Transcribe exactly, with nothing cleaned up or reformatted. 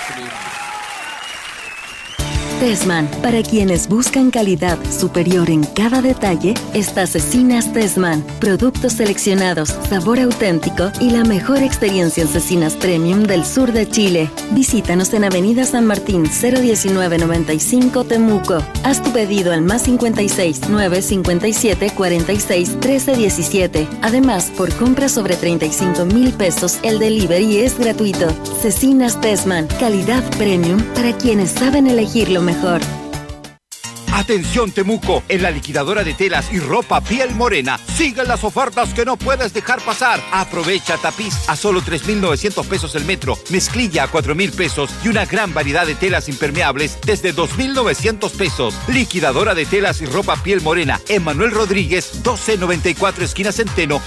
Tessman, para quienes buscan calidad superior en cada detalle, está Cecinas Tessman. Productos seleccionados, sabor auténtico y la mejor experiencia en cecinas premium del sur de Chile. Visítanos en Avenida San Martín cero diecinueve noventa y cinco Temuco. Haz tu pedido al más cincuenta y seis, nueve cincuenta y siete, cuarenta y seis, trece diecisiete. Además, por compras sobre treinta y cinco mil pesos, el delivery es gratuito. Cecinas Tessman, calidad premium para quienes saben elegir lo mejor. Atención Temuco, en la liquidadora de telas y ropa Piel Morena, siguen las ofertas que no puedes dejar pasar. Aprovecha tapiz a solo tres mil novecientos pesos el metro, mezclilla a cuatro mil pesos y una gran variedad de telas impermeables desde dos mil novecientos pesos. Liquidadora de telas y ropa Piel Morena, Emanuel Rodríguez, doce noventa y cuatro esquina Centeno.